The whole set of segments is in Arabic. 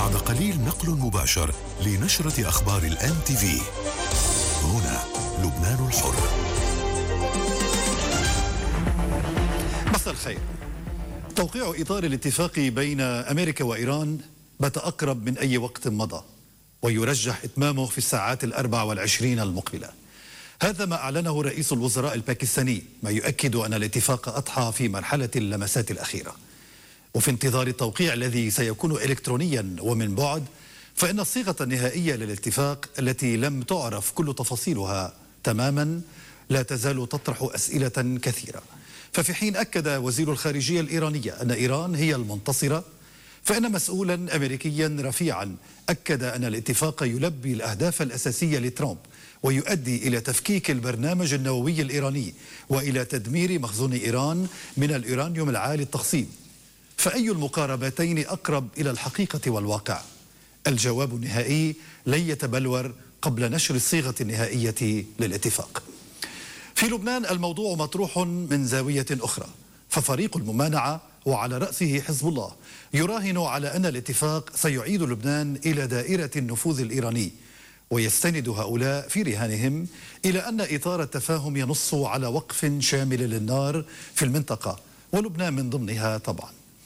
بعد قليل نقل مباشر لنشرة أخبار الآن تي في. هنا لبنان الحر. مساء الخير. توقيع إطار الاتفاق بين أمريكا وإيران بات أقرب من أي وقت مضى، ويرجح إتمامه في الساعات 24 المقبلة. هذا ما أعلنه رئيس الوزراء الباكستاني، ما يؤكد أن الاتفاق أضحى في مرحلة اللمسات الأخيرة. وفي انتظار التوقيع الذي سيكون إلكترونيا ومن بعد، فإن الصيغة النهائية للاتفاق التي لم تعرف كل تفاصيلها تماما لا تزال تطرح أسئلة كثيرة. ففي حين أكد وزير الخارجية الإيرانية أن إيران هي المنتصرة، فإن مسؤولا أمريكيا رفيعا أكد أن الاتفاق يلبي الأهداف الأساسية لترامب ويؤدي إلى تفكيك البرنامج النووي الإيراني وإلى تدمير مخزون إيران من اليورانيوم العالي التخصيب. فأي المقاربتين أقرب إلى الحقيقة والواقع؟ الجواب النهائي لن يتبلور قبل نشر الصيغة النهائية للاتفاق. في لبنان الموضوع مطروح من زاوية أخرى، ففريق الممانعة وعلى رأسه حزب الله يراهن على أن الاتفاق سيعيد لبنان إلى دائرة النفوذ الإيراني، ويستند هؤلاء في رهانهم إلى أن إطار التفاهم ينص على وقف شامل للنار في المنطقة، ولبنان من ضمنها طبعا.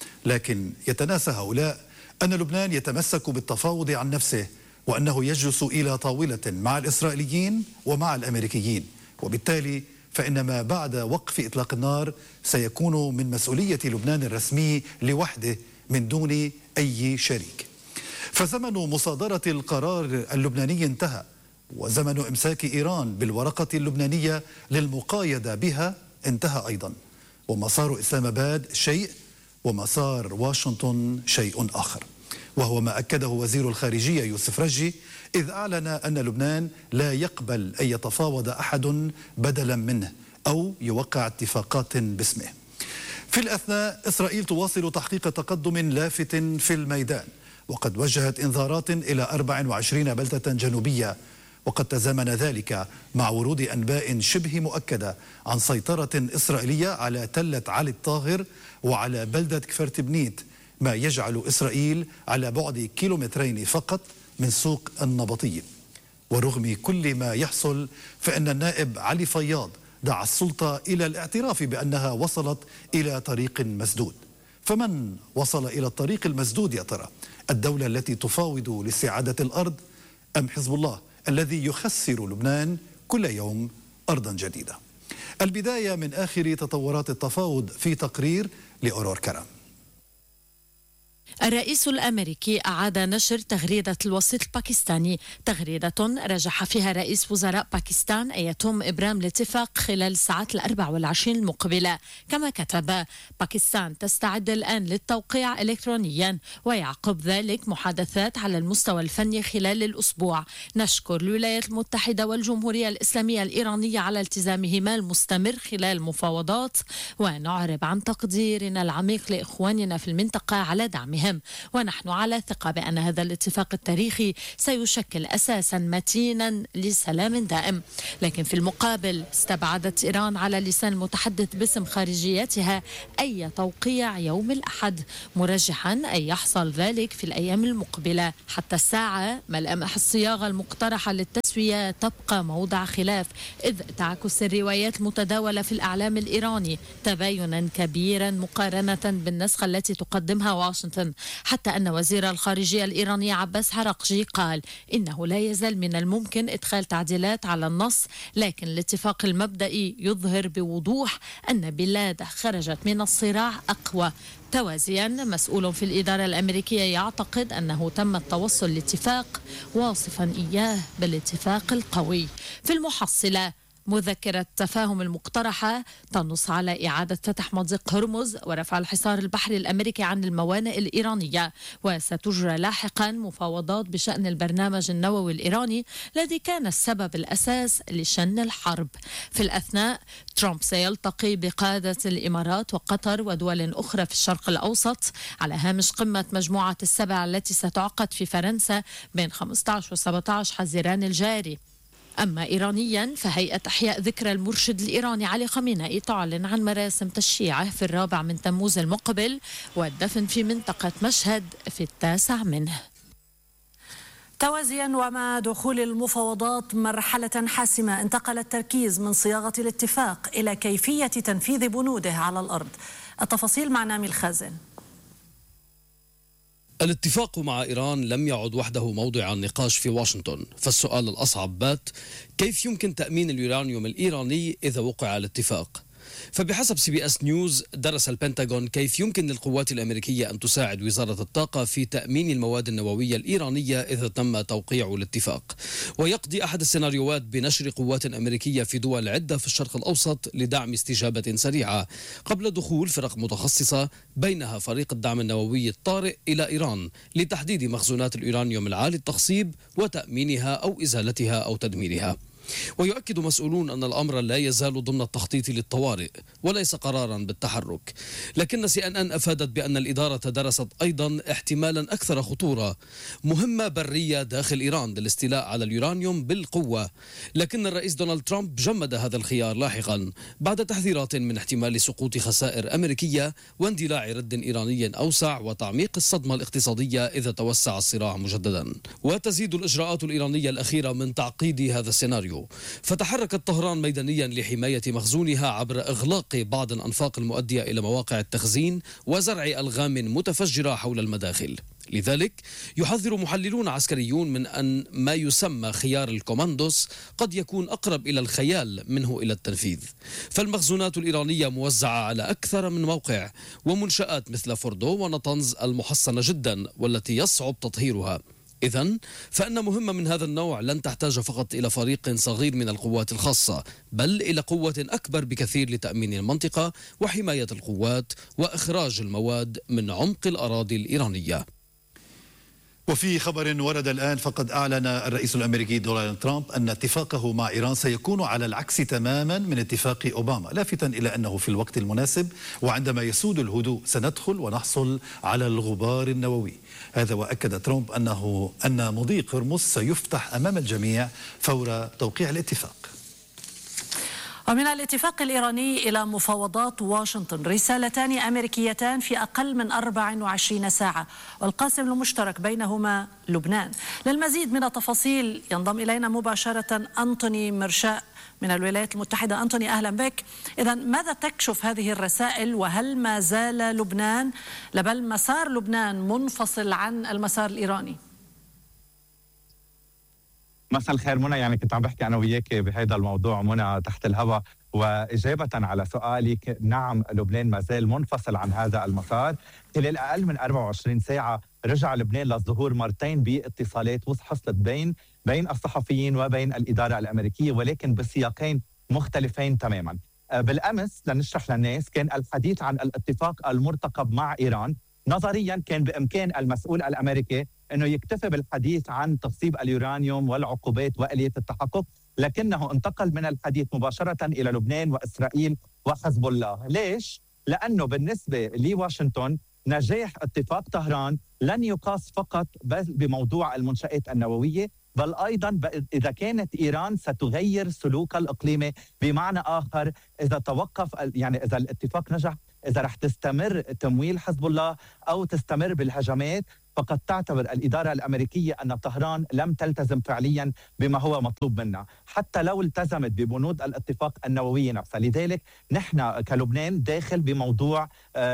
لكن يتناسى هؤلاء أن لبنان يتمسك بالتفاوض عن نفسه، وأنه يجلس إلى طاولة مع الإسرائيليين ومع الأمريكيين، وبالتالي فإن ما بعد وقف إطلاق النار سيكون من مسؤولية لبنان الرسمي لوحده من دون أي شريك. فزمن مصادرة القرار اللبناني انتهى، وزمن إمساك إيران بالورقة اللبنانية للمقايدة بها انتهى أيضا، ومسار إسلام آباد شيء ومسار واشنطن شيء آخر، وهو ما أكده وزير الخارجية يوسف رجي إذ أعلن أن لبنان لا يقبل أن يتفاوض أحد بدلا منه أو يوقع اتفاقات باسمه. في الأثناء إسرائيل تواصل تحقيق تقدم لافت في الميدان، وقد وجهت إنذارات إلى 24 بلدة جنوبية، وقد تزامن ذلك مع ورود أنباء شبه مؤكدة عن سيطرة إسرائيلية على تلة علي الطاهر وعلى بلدة كفرتبنيت، ما يجعل إسرائيل على بعد كيلومترين فقط من سوق النبطية. ورغم كل ما يحصل، فإن النائب علي فياض دعا السلطة إلى الاعتراف بأنها وصلت إلى طريق مسدود. فمن وصل إلى الطريق المسدود يا ترى؟ الدولة التي تفاوض لاستعادة الأرض، أم حزب الله الذي يخسر لبنان كل يوم أرضا جديدة؟ البداية من آخر تطورات التفاوض في تقرير لأورور كرم. الرئيس الأمريكي أعاد نشر تغريدة الوسيط الباكستاني، تغريدة رجح فيها رئيس وزراء باكستان أن يتم إبرام الاتفاق خلال الساعات 24 المقبلة. كما كتب: باكستان تستعد الآن للتوقيع إلكترونيا، ويعقب ذلك محادثات على المستوى الفني خلال الأسبوع. نشكر الولايات المتحدة والجمهورية الإسلامية الإيرانية على التزامهما المستمر خلال المفاوضات، ونعرب عن تقديرنا العميق لإخواننا في المنطقة على دعمهم، ونحن على ثقة بأن هذا الاتفاق التاريخي سيشكل أساسا متينا لسلام دائم. لكن في المقابل استبعدت إيران على لسان المتحدث باسم خارجيتها أي توقيع يوم الأحد، مرجحا أن يحصل ذلك في الأيام المقبلة. حتى الساعة ملامح الصياغة المقترحة للتسوية تبقى موضع خلاف، إذ تعكس الروايات المتداولة في الإعلام الإيراني تباينا كبيرا مقارنة بالنسخة التي تقدمها واشنطن، حتى أن وزير الخارجية الإيراني عباس عراقجي قال إنه لا يزال من الممكن إدخال تعديلات على النص، لكن الاتفاق المبدئي يظهر بوضوح أن بلاد خرجت من الصراع أقوى. توازيا مسؤول في الإدارة الأمريكية يعتقد أنه تم التوصل لاتفاق، واصفا إياه بالاتفاق القوي. في المحصلة مذكرة التفاهم المقترحة تنص على إعادة فتح مضيق هرمز ورفع الحصار البحري الأمريكي عن الموانئ الإيرانية، وستجرى لاحقا مفاوضات بشأن البرنامج النووي الإيراني الذي كان السبب الأساس لشن الحرب. في الأثناء ترامب سيلتقي بقادة الإمارات وقطر ودول أخرى في الشرق الأوسط على هامش قمة مجموعة السبع التي ستعقد في فرنسا بين 15 و 17 حزيران الجاري. أما إيرانيا فهيئة إحياء ذكرى المرشد الإيراني علي خامنئي تعلن عن مراسم تشييعه في 4 تموز المقبل، والدفن في منطقة مشهد في 9 منه. توازيا ومع دخول المفاوضات مرحلة حاسمة، انتقل التركيز من صياغة الاتفاق إلى كيفية تنفيذ بنوده على الأرض. التفاصيل مع نامي الخازن. الاتفاق مع إيران لم يعد وحده موضع النقاش في واشنطن، فالسؤال الأصعب بات: كيف يمكن تأمين اليورانيوم الإيراني إذا وقع الاتفاق؟ فبحسب CBS نيوز، درس البنتاغون كيف يمكن للقوات الأمريكية أن تساعد وزارة الطاقة في تأمين المواد النووية الإيرانية إذا تم توقيع الاتفاق. ويقضي أحد السيناريوهات بنشر قوات أمريكية في دول عدة في الشرق الأوسط لدعم استجابة سريعة قبل دخول فرق متخصصة بينها فريق الدعم النووي الطارئ إلى إيران لتحديد مخزونات اليورانيوم العالي التخصيب وتأمينها أو إزالتها أو تدميرها. ويؤكد مسؤولون أن الأمر لا يزال ضمن التخطيط للطوارئ وليس قرارا بالتحرك. لكن CNN أفادت بأن الإدارة درست أيضا احتمالا أكثر خطورة: مهمة برية داخل إيران للاستيلاء على اليورانيوم بالقوة. لكن الرئيس دونالد ترامب جمد هذا الخيار لاحقا بعد تحذيرات من احتمال سقوط خسائر أمريكية واندلاع رد إيراني أوسع وتعميق الصدمة الاقتصادية إذا توسع الصراع مجددا. وتزيد الإجراءات الإيرانية الأخيرة من تعقيد هذا السيناريو، فتحركت طهران ميدانيا لحماية مخزونها عبر إغلاق بعض الأنفاق المؤدية إلى مواقع التخزين وزرع ألغام متفجرة حول المداخل. لذلك يحذر محللون عسكريون من أن ما يسمى خيار الكوماندوس قد يكون أقرب إلى الخيال منه إلى التنفيذ. فالمخزونات الإيرانية موزعة على أكثر من موقع، ومنشآت مثل فوردو ونطنز المحصنة جدا والتي يصعب تطهيرها. إذن فإن مهمة من هذا النوع لن تحتاج فقط إلى فريق صغير من القوات الخاصة، بل إلى قوة أكبر بكثير لتأمين المنطقة وحماية القوات وإخراج المواد من عمق الأراضي الإيرانية. وفي خبر ورد الآن، فقد أعلن الرئيس الأمريكي دونالد ترامب أن اتفاقه مع إيران سيكون على العكس تماما من اتفاق أوباما، لافتا إلى أنه في الوقت المناسب وعندما يسود الهدوء سندخل ونحصل على الغبار النووي. هذا وأكد ترامب أن مضيق هرمز سيفتح أمام الجميع فور توقيع الاتفاق. ومن الاتفاق الإيراني إلى مفاوضات واشنطن رسالتان أمريكيتان في أقل من 24 ساعة، والقاسم المشترك بينهما لبنان. للمزيد من التفاصيل ينضم إلينا مباشرة أنتوني مرشاء من الولايات المتحدة. أنتوني، أهلا بك. إذن ماذا تكشف هذه الرسائل، وهل ما زال لبنان بل مسار لبنان منفصل عن المسار الإيراني؟ مساء الخير منى. يعني كنت عم بحكي أنا وياك بهذا الموضوع منى تحت الهواء، وإجابة على سؤالك، نعم لبنان ما زال منفصل عن هذا المسار. خلال أقل من 24 ساعة رجع لبنان للظهور مرتين باتصالات حصلت بين الصحفيين وبين الإدارة الأمريكية، ولكن بسياقين مختلفين تماما. بالأمس لنشرح للناس كان الحديث عن الاتفاق المرتقب مع إيران. نظريا كان بإمكان المسؤول الأمريكي أنه يكتفي بالحديث عن تخصيب اليورانيوم والعقوبات وآلية التحقق، لكنه انتقل من الحديث مباشرة إلى لبنان وإسرائيل وحزب الله. ليش؟ لأنه بالنسبة لواشنطن نجاح اتفاق طهران لن يقاس فقط بموضوع المنشآت النووية، بل أيضا إذا كانت إيران ستغير سلوكها الإقليمي. بمعنى آخر، إذا توقف، يعني إذا الاتفاق نجح، إذا رح تستمر تمويل حزب الله أو تستمر بالهجمات، فقد تعتبر الإدارة الأمريكية أن طهران لم تلتزم فعليا بما هو مطلوب منها، حتى لو التزمت ببنود الاتفاق النووي نفسها. لذلك نحن كلبنان داخل بموضوع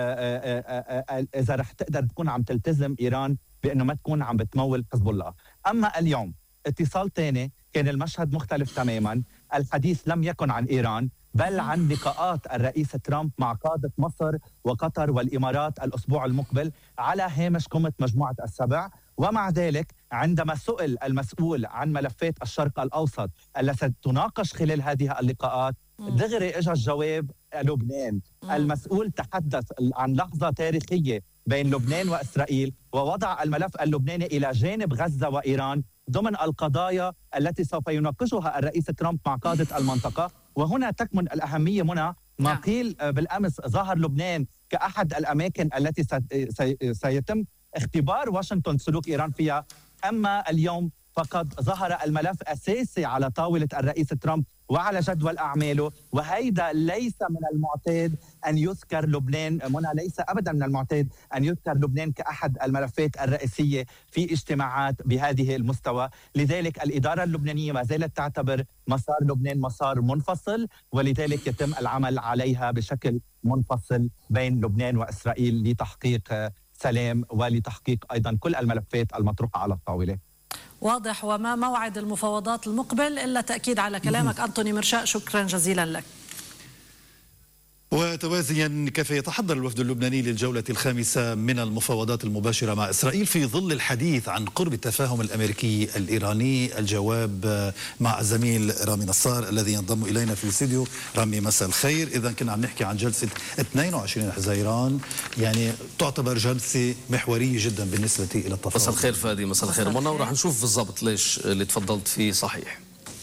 إذا رح تقدر تكون عم تلتزم إيران بأنه ما تكون عم بتمول حزب الله. أما اليوم اتصال ثاني كان المشهد مختلف تماما. الحديث لم يكن عن إيران، بل عن لقاءات الرئيس ترامب مع قادة مصر وقطر والإمارات الأسبوع المقبل على هامش قمة مجموعة السبع. ومع ذلك عندما سئل المسؤول عن ملفات الشرق الأوسط التي ستناقش خلال هذه اللقاءات، دغري اجى الجواب لبنان. المسؤول تحدث عن لحظة تاريخية بين لبنان وإسرائيل، ووضع الملف اللبناني إلى جانب غزة وإيران ضمن القضايا التي سوف يناقشها الرئيس ترامب مع قادة المنطقة. وهنا تكمن الأهمية منى. ما قيل بالأمس ظهر لبنان كأحد الأماكن التي سيتم اختبار واشنطن سلوك إيران فيها، أما اليوم فقد ظهر الملف أساسي على طاولة الرئيس ترامب وعلى جدول أعماله، وهيدا ليس من المعتاد أن يذكر لبنان. منى، ليس أبدا من المعتاد أن يذكر لبنان كأحد الملفات الرئيسية في اجتماعات بهذه المستوى. لذلك الإدارة اللبنانية ما زالت تعتبر مسار لبنان مسار منفصل، ولذلك يتم العمل عليها بشكل منفصل بين لبنان وإسرائيل لتحقيق سلام ولتحقيق أيضا كل الملفات المطروحة على الطاولة. واضح. وما موعد المفاوضات المقبل إلا تأكيد على كلامك أنطوني مرشاق، شكرا جزيلا لك. وتوازيا كيف يتحضر الوفد اللبناني للجولة الخامسة من المفاوضات المباشرة مع إسرائيل في ظل الحديث عن قرب التفاهم الأمريكي الإيراني؟ الجواب مع الزميل رامي نصار الذي ينضم إلينا في الاستديو. رامي، مساء الخير. إذا كنا عم نحكي عن جلسة 22 حزيران، يعني تعتبر جلسة محورية جدا بالنسبة إلى التفاوض. مساء الخير فادي. مساء الخير منى. وراح نشوف بالضبط ليش اللي تفضلت فيه صحيح.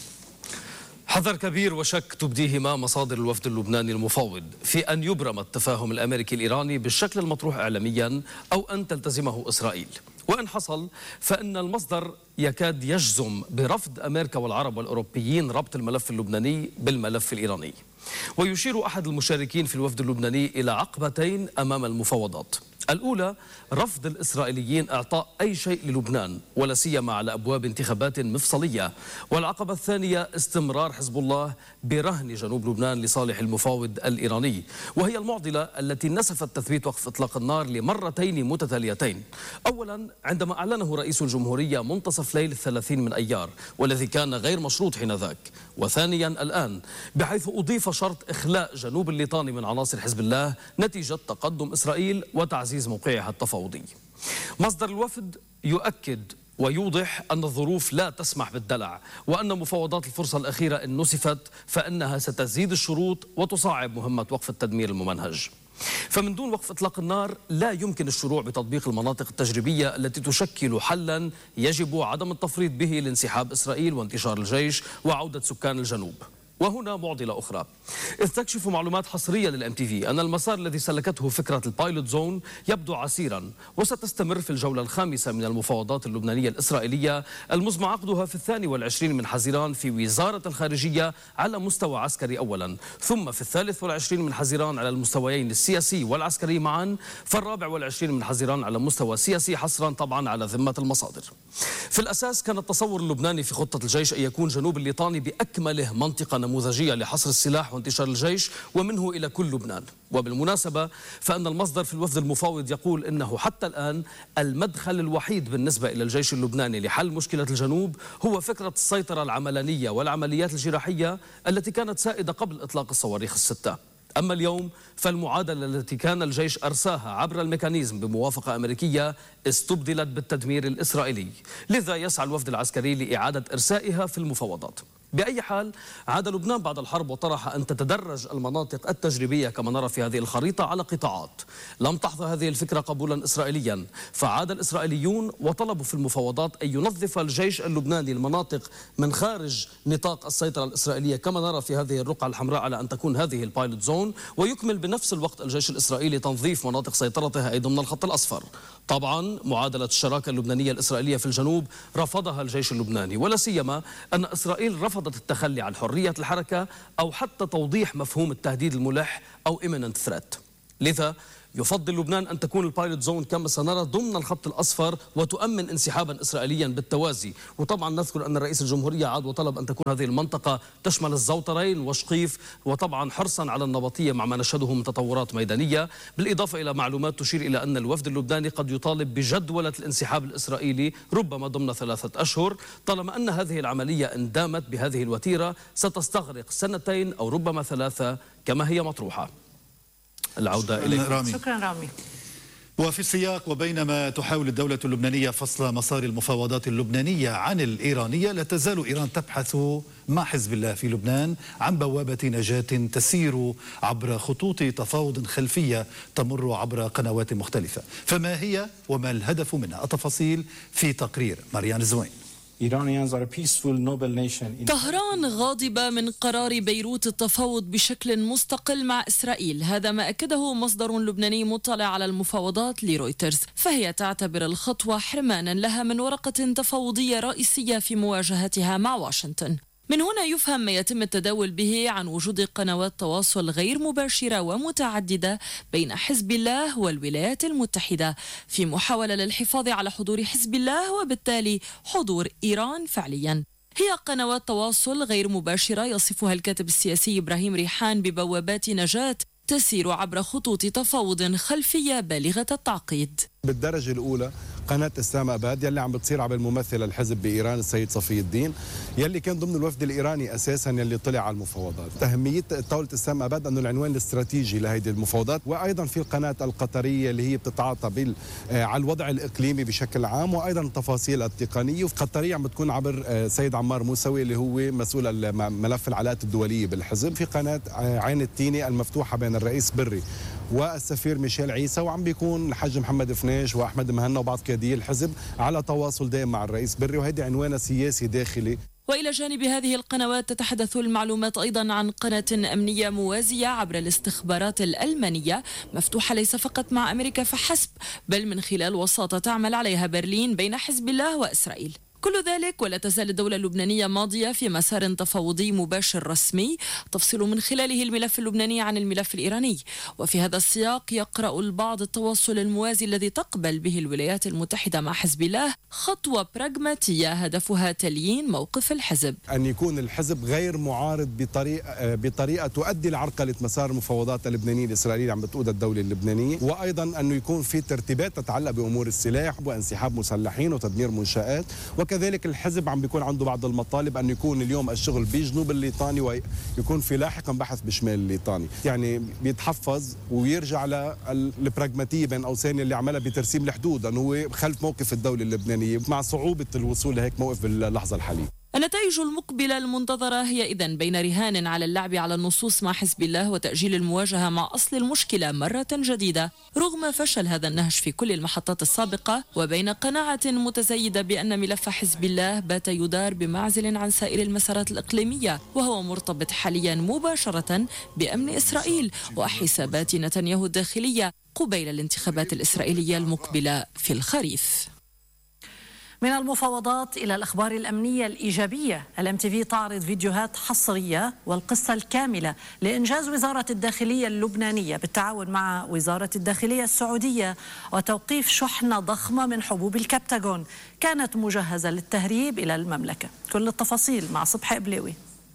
حذر كبير وشك تبديهما مصادر الوفد اللبناني المفاوض في أن يبرم التفاهم الأمريكي الإيراني بالشكل المطروح إعلاميا أو أن تلتزمه إسرائيل. وإن حصل فإن المصدر يكاد يجزم برفض أمريكا والعرب والأوروبيين ربط الملف اللبناني بالملف الإيراني. ويشير أحد المشاركين في الوفد اللبناني إلى عقبتين أمام المفاوضات. الأولى رفض الإسرائيليين إعطاء أي شيء للبنان ولا سيما على أبواب انتخابات مفصلية، والعقبة الثانية استمرار حزب الله برهن جنوب لبنان لصالح المفاوض الإيراني، وهي المعضلة التي نسفت تثبيت وقف إطلاق النار لمرتين متتاليتين. أولا عندما أعلنه رئيس الجمهورية منتصف ليل 30 من أيار، والذي كان غير مشروط حينذاك. وثانيا الآن بحيث أضيف شرط إخلاء جنوب الليطاني من عناصر حزب الله نتيجة تقدم إسرائيل وتعزيز موقعها التفاوضي. مصدر الوفد يؤكد ويوضح أن الظروف لا تسمح بالدلع، وأن مفاوضات الفرصة الأخيرة إن نسفت فإنها ستزيد الشروط وتصعب مهمة وقف التدمير الممنهج. فمن دون وقف إطلاق النار لا يمكن الشروع بتطبيق المناطق التجريبية التي تشكل حلا يجب عدم التفريط به لانسحاب إسرائيل وانتشار الجيش وعودة سكان الجنوب. وهنا معضلة أخرى، إذ تكشف معلومات حصرية للMTV أن المسار الذي سلكته فكرة البايلوت زون يبدو عسيرا، وستستمر في الجولة الخامسة من المفاوضات اللبنانية الإسرائيلية المزمع عقدها في 22 من حزيران في وزارة الخارجية على مستوى عسكري أولا، ثم في 23 من حزيران على المستويين السياسي والعسكري معا، في 24 من حزيران على مستوى سياسي حصرا طبعا على ذمة المصادر. في الأساس كان التصور اللبناني في خطة الجيش أن يكون جنوب الليطاني بأكمله منطقة نموذجية لحصر السلاح وانتشار الجيش ومنه إلى كل لبنان. وبالمناسبة فإن المصدر في الوفد المفاوض يقول إنه حتى الآن المدخل الوحيد بالنسبة إلى الجيش اللبناني لحل مشكلة الجنوب هو فكرة السيطرة العملانية والعمليات الجراحية التي كانت سائدة قبل إطلاق الصواريخ الستة. أما اليوم فالمعادلة التي كان الجيش أرساها عبر الميكانيزم بموافقة أمريكية استبدلت بالتدمير الإسرائيلي، لذا يسعى الوفد العسكري لإعادة إرسائها في المفاوضات. بأي حال عاد لبنان بعد الحرب وطرح أن تتدرج المناطق التجريبية كما نرى في هذه الخريطة على قطاعات. لم تحظى هذه الفكرة قبولا إسرائيليا، فعاد الإسرائيليون وطلبوا في المفاوضات أن ينظف الجيش اللبناني المناطق من خارج نطاق السيطرة الإسرائيلية كما نرى في هذه الرقعة الحمراء على أن تكون هذه البايلوت زون، ويكمل بنفس الوقت الجيش الإسرائيلي تنظيف مناطق سيطرتها أي ضمن الخط الأصفر. طبعا معادلة الشراكة اللبنانية الإسرائيلية في الجنوب رفضها الجيش اللبناني، ولا سيما أن إسرائيل رفضت التخلي عن حرية الحركة أو حتى توضيح مفهوم التهديد الملح أو imminent threat. لذا يفضل لبنان أن تكون البايلوت زون كما سنرى ضمن الخط الأصفر وتؤمن انسحابا إسرائيليا بالتوازي. وطبعا نذكر أن رئيس الجمهورية عاد وطلب أن تكون هذه المنطقة تشمل الزوطرين وشقيف، وطبعا حرصا على النبطية مع ما نشهده من تطورات ميدانية، بالإضافة إلى معلومات تشير إلى أن الوفد اللبناني قد يطالب بجدولة الانسحاب الإسرائيلي ربما ضمن 3 أشهر، طالما أن هذه العملية إن دامت بهذه الوتيرة ستستغرق 2 أو ربما 3 كما هي مطروحة. العودة إليك. رامي. شكرا رامي. وفي السياق وبينما تحاول الدولة اللبنانية فصل مسار المفاوضات اللبنانية عن الإيرانية، لا تزال إيران تبحث مع حزب الله في لبنان عن بوابة نجاة تسير عبر خطوط تفاوض خلفية تمر عبر قنوات مختلفة. فما هي وما الهدف منها؟ التفاصيل في تقرير ماريان الزوين. طهران غاضبة من قرار بيروت التفاوض بشكل مستقل مع إسرائيل، هذا ما أكده مصدر لبناني مطلع على المفاوضات لرويترز، فهي تعتبر الخطوة حرمانا لها من ورقة تفاوضية رئيسية في مواجهتها مع واشنطن. من هنا يفهم ما يتم التداول به عن وجود قنوات تواصل غير مباشرة ومتعددة بين حزب الله والولايات المتحدة في محاولة للحفاظ على حضور حزب الله وبالتالي حضور إيران فعليا. هي قنوات تواصل غير مباشرة يصفها الكاتب السياسي إبراهيم ريحان ببوابات نجاة تسير عبر خطوط تفاوض خلفية بالغة التعقيد. بالدرجة الأولى قناة إسلام أباد يلي عم بتصير عبر الممثل الحزب بإيران السيد صفي الدين، يلي كان ضمن الوفد الإيراني أساسا يلي طلع على المفاوضات. أهمية طاولة إسلام أباد أنه العنوان الاستراتيجي لهذه المفاوضات، وأيضا في القناة القطرية اللي هي بتتعاطى على الوضع الإقليمي بشكل عام، وأيضا التفاصيل التقنية. والقطرية عم بتكون عبر سيد عمار موسوي اللي هو مسؤول ملف العلاقات الدولية بالحزب. في قناة عين التيني المفتوحة بين الرئيس بري والسفير ميشيل عيسى، وعم بيكون الحاج محمد فنيش واحمد مهنا وبعض قيادي الحزب على تواصل دائم مع الرئيس بري، وهيدي عنوان سياسي داخلي. وإلى جانب هذه القنوات تتحدث المعلومات أيضا عن قناة أمنية موازية عبر الاستخبارات الألمانية مفتوحة ليس فقط مع أمريكا فحسب، بل من خلال وساطة تعمل عليها برلين بين حزب الله وإسرائيل. كل ذلك ولا تزال الدولة اللبنانية ماضية في مسار تفاوضي مباشر رسمي تفصل من خلاله الملف اللبناني عن الملف الإيراني. وفي هذا السياق يقرأ البعض التواصل الموازي الذي تقبل به الولايات المتحدة مع حزب الله خطوة براغماتية هدفها تليين موقف الحزب. أن يكون الحزب غير معارض بطريقة تؤدي لعرقلة مسار المفاوضات اللبنانية الإسرائيلية عم بتقودها الدولة اللبنانية، وأيضا أنه يكون في ترتيبات تتعلق بأمور السلاح وانسحاب مسلحين وتدمير منشآت. وكذلك الحزب عم بيكون عنده بعض المطالب أن يكون اليوم الشغل بجنوب الليطاني ويكون في لاحقا بحث بشمال الليطاني، يعني بيتحفظ ويرجع للبراغماتية بين قوسين اللي عملها بترسيم الحدود، أنه هو خلف موقف الدولة اللبنانية مع صعوبة الوصول لهيك موقف باللحظة الحالية. النتائج المقبلة المنتظرة هي إذن بين رهان على اللعب على النصوص مع حزب الله وتأجيل المواجهة مع أصل المشكلة مرة جديدة رغم فشل هذا النهج في كل المحطات السابقة، وبين قناعة متزايدة بأن ملف حزب الله بات يدار بمعزل عن سائر المسارات الإقليمية، وهو مرتبط حاليا مباشرة بأمن إسرائيل وحسابات نتنياهو الداخلية قبيل الانتخابات الإسرائيلية المقبلة في الخريف. من المفاوضات إلى الأخبار الأمنية الإيجابية، الMTV تعرض فيديوهات حصرية والقصة الكاملة لإنجاز وزارة الداخلية اللبنانية بالتعاون مع وزارة الداخلية السعودية وتوقيف شحنة ضخمة من حبوب الكبتاغون كانت مجهزة للتهريب إلى المملكة. كل التفاصيل مع صبحي قبليوي.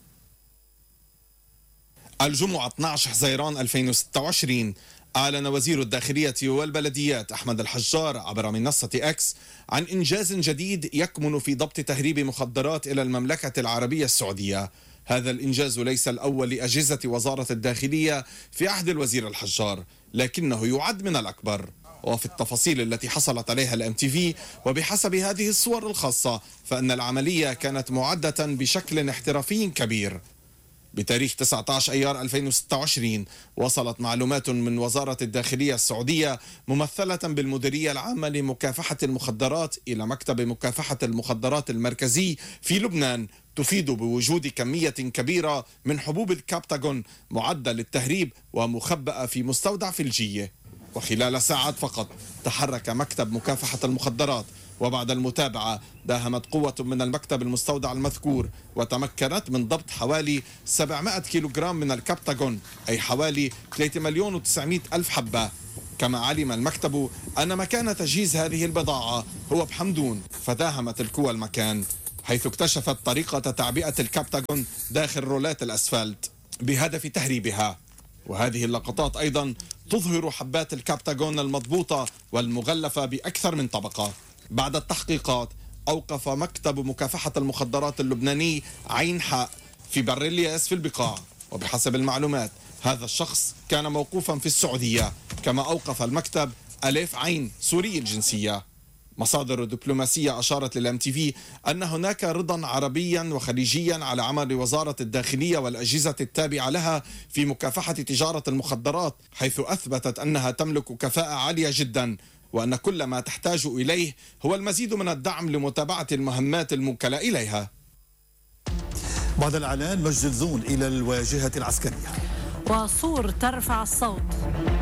الجمعة 12 حزيران 2026 أعلن وزير الداخلية والبلديات أحمد الحجار عبر منصة إكس عن إنجاز جديد يكمن في ضبط تهريب مخدرات إلى المملكة العربية السعودية. هذا الإنجاز ليس الأول لأجهزة وزارة الداخلية في عهد الوزير الحجار، لكنه يعد من الأكبر. وفي التفاصيل التي حصلت عليها الMTV وبحسب هذه الصور الخاصة فإن العملية كانت معدة بشكل احترافي كبير. بتاريخ 19 أيار 2026 وصلت معلومات من وزارة الداخلية السعودية ممثلة بالمديرية العامة لمكافحة المخدرات إلى مكتب مكافحة المخدرات المركزي في لبنان تفيد بوجود كمية كبيرة من حبوب الكبتاغون معدة للتهريب ومخبأة في مستودع في الجية. وخلال ساعات فقط تحرك مكتب مكافحة المخدرات، وبعد المتابعة داهمت قوة من المكتب المستودع المذكور وتمكنت من ضبط حوالي 700 كيلوغرام من الكبتاغون، أي حوالي 3,900,000 حبة. كما علم المكتب أن مكان تجهيز هذه البضاعة هو بحمدون، فداهمت القوى المكان حيث اكتشفت طريقة تعبئة الكبتاغون داخل رولات الأسفلت بهدف تهريبها. وهذه اللقطات أيضا تظهر حبات الكبتاغون المضبوطة والمغلفة بأكثر من طبقة. بعد التحقيقات أوقف مكتب مكافحة المخدرات اللبناني عين حاء في بر الياس في البقاع، وبحسب المعلومات هذا الشخص كان موقوفا في السعودية، كما أوقف المكتب أليف عين سوري الجنسية. مصادر دبلوماسية أشارت للMTV أن هناك رضا عربيا وخليجيا على عمل وزارة الداخلية والأجهزة التابعة لها في مكافحة تجارة المخدرات، حيث أثبتت أنها تملك كفاءة عالية جدا وأن كل ما تحتاج إليه هو المزيد من الدعم لمتابعة المهمات الموكلة إليها. بعد الإعلان مجد الزون إلى الواجهة العسكرية. وصور ترفع الصوت.